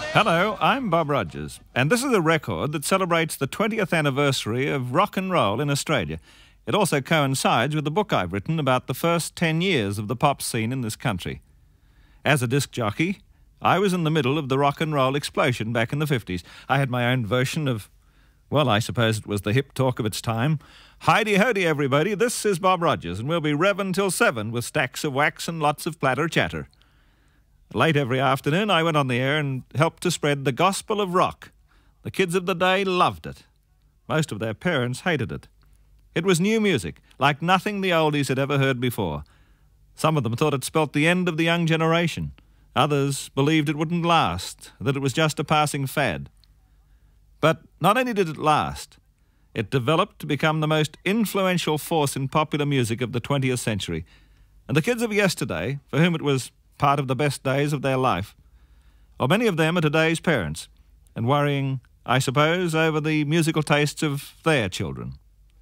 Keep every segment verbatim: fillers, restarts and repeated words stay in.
Hello, I'm Bob Rogers, and this is a record that celebrates the twentieth anniversary of rock and roll in Australia. It also coincides with the book I've written about the first ten years of the pop scene in this country. As a disc jockey, I was in the middle of the rock and roll explosion back in the fifties. I had my own version of, well, I suppose it was the hip talk of its time. Heidi-hody, everybody, this is Bob Rogers, and we'll be revving till seven with stacks of wax and lots of platter chatter. Late every afternoon, I went on the air and helped to spread the gospel of rock. The kids of the day loved it. Most of their parents hated it. It was new music, like nothing the oldies had ever heard before. Some of them thought it spelt the end of the young generation. Others believed it wouldn't last, that it was just a passing fad. But not only did it last, it developed to become the most influential force in popular music of the twentieth century. And the kids of yesterday, for whom it was part of the best days of their life, or many of them are today's parents, and worrying, I suppose, over the musical tastes of their children.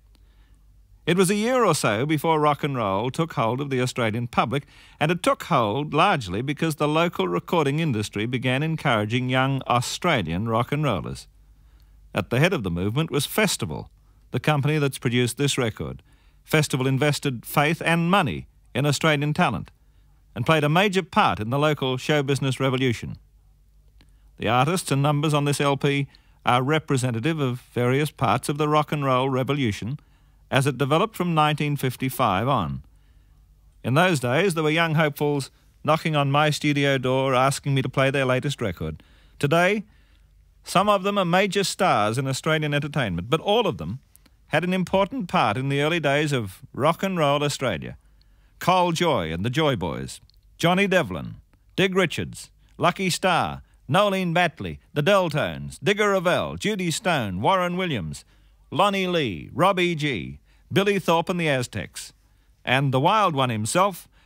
It was a year or so before rock and roll took hold of the Australian public, and it took hold largely because the local recording industry began encouraging young Australian rock and rollers. At the head of the movement was Festival, the company that's produced this record. Festival invested faith and money in Australian talent and played a major part in the local show business revolution. The artists and numbers on this L P are representative of various parts of the rock and roll revolution as it developed from nineteen fifty-five on. In those days, there were young hopefuls knocking on my studio door asking me to play their latest record. Today, some of them are major stars in Australian entertainment, but all of them had an important part in the early days of rock and roll Australia. Cole Joy and the Joy Boys, Johnny Devlin, Dig Richards, Lucky Starr, Nolene Batley, the Deltones, Digger Revell, Judy Stone, Warren Williams, Lonnie Lee, Robbie G, Billy Thorpe and the Aztecs, and the wild one himself,